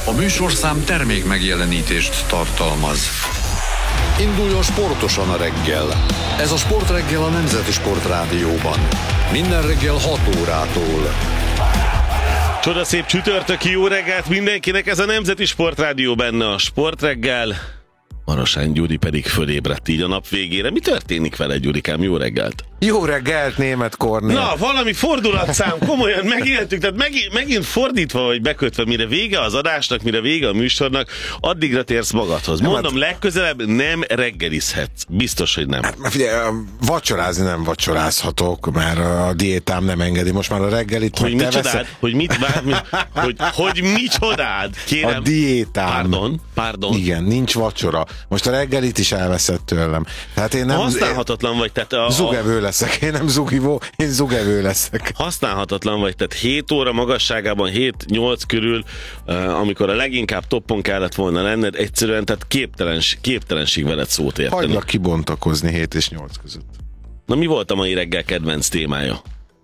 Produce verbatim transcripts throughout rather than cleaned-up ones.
A műsorszám termék megjelenítést tartalmaz. Induljon sportosan a reggel. Ez a Sportreggel a Nemzeti Sportrádióban. Minden reggel hat órától. Csodaszép csütörtöki jó reggelt mindenkinek, ez a Nemzeti Sportrádió, benne a Sportreggel. Marosán Gyuri pedig fölébredt így a nap végére. Mi történik vele, Gyurikám? Jó reggelt! Jó reggelt, Németh Kornél! Na, valami fordulatszám, komolyan megéltük, tehát megint, megint fordítva vagy bekötve, mire vége az adásnak, mire vége a műsornak, addigra térsz magadhoz. Mondom, hát, legközelebb nem reggelizhetsz. Biztos, hogy nem. Hát figyelj, vacsorázni nem vacsorázhatok, mert a diétám nem engedi. Most már a reggelit... Hogy mit csodád? Hogy mit vár, mi, hogy, hogy mit csodád? Kérem. A diétám. Pardon, pardon. Igen, nincs vacsora. Most a reggelit is elveszett tőlem. Tehát én nem... Használhatatlan vagy, tehát a... Zugevő leszek, én nem zugivó, én zugevő leszek. Használhatatlan vagy, tehát hét óra magasságában, hét-nyolc körül, amikor a leginkább toppon kellett volna lenned, egyszerűen, tehát képtelens, képtelenség veled szót érteni. Hagylak kibontakozni hét és nyolc között. Na, mi volt a mai reggel kedvenc témája?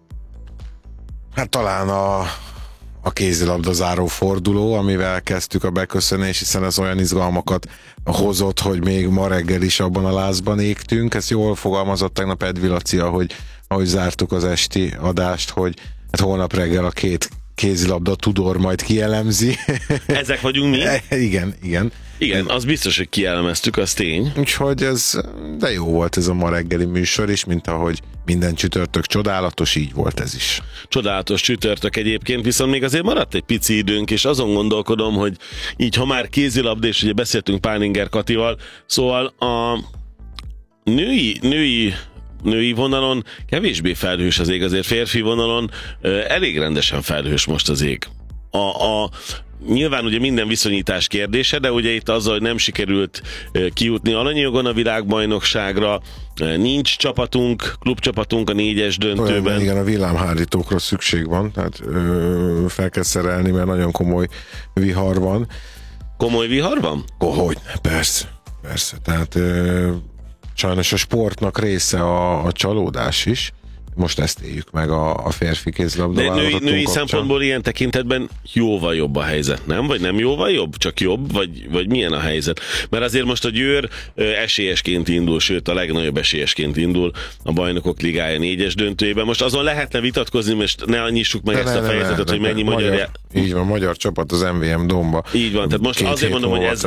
Hát talán a... a kézilabda záró forduló, amivel kezdtük a beköszönés, hiszen ez olyan izgalmakat hozott, hogy még ma reggel is abban a lázban égtünk. Ezt jól fogalmazott tegnap Ed Vilacia, hogy ahogy zártuk az esti adást, hogy hát holnap reggel a két kézilabda Tudor majd kielemzi. Ezek vagyunk mi? igen, igen. Igen, az biztos, hogy kielemeztük, az tény. Úgyhogy ez, de jó volt ez a ma reggeli műsor is, mint ahogy minden csütörtök csodálatos, így volt ez is. Csodálatos csütörtök egyébként, viszont még azért maradt egy pici időnk, és azon gondolkodom, hogy így, ha már kézilabda, és ugye beszéltünk Pálinger Katival, szóval a női, női női vonalon kevésbé felhős az ég, azért férfi vonalon elég rendesen felhős most az ég. A, a Nyilván ugye minden viszonyítás kérdése, de ugye itt azzal, hogy nem sikerült kijutni alanyajogon a világbajnokságra, nincs csapatunk, klubcsapatunk a négyes döntőben. Olyan, igen, a villámhárítókra szükség van, tehát ö, fel kell szerelni, mert nagyon komoly vihar van. Komoly vihar van? Hogy, persze, persze. Tehát ö, sajnos a sportnak része a, a csalódás is. Most ezt éljük meg a, a férfi kézilabda. De női, női szempontból ilyen tekintetben jóval jobb a helyzet, nem? Vagy nem jóval jobb? Csak jobb? Vagy, vagy milyen a helyzet? Mert azért most a Győr esélyesként indul, sőt a legnagyobb esélyesként indul a Bajnokok Ligája négyes döntőjében. Most azon lehetne vitatkozni, most ne nyissuk meg de ezt ne, a fejezetet, ne, ne, hogy mennyi magyar... magyar... Így van, magyar csapat az em vé em Domba. Így van, tehát most azért mondom, hogy ez,